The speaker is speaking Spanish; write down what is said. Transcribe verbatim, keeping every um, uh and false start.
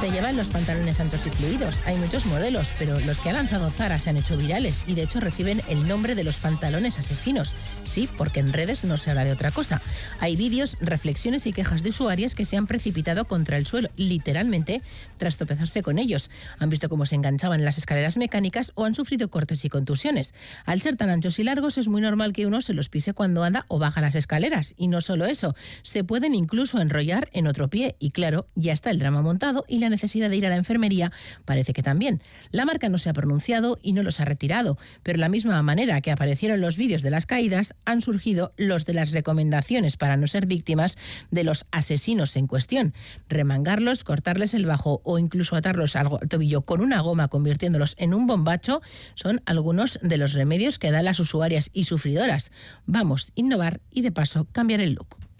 Se llevan los pantalones anchos y fluidos. Hay muchos modelos, pero los que ha lanzado Zara se han hecho virales y de hecho reciben el nombre de los pantalones asesinos. Sí, porque en redes no se habla de otra cosa. Hay vídeos, reflexiones y quejas de usuarias que se han precipitado contra el suelo, literalmente, tras tropezarse con ellos. Han visto cómo se enganchaban en las escaleras mecánicas o han sufrido cortes y contusiones. Al ser tan anchos y largos es muy normal que uno se los pise cuando anda o baja las escaleras. Y no solo eso, se pueden incluso enrollar en otro pie. Y claro, ya está el drama montado y la necesidad de ir a la enfermería parece que también. La marca no se ha pronunciado y no los ha retirado, pero de la misma manera que aparecieron los vídeos de las caídas, han surgido los de las recomendaciones para no ser víctimas de los asesinos en cuestión. Remangarlos, cortarles el bajo o incluso atarlos al tobillo con una goma convirtiéndolos en un bombacho son algunos de los remedios que dan las usuarias y sufridoras. Vamos a innovar y de paso cambiar el look.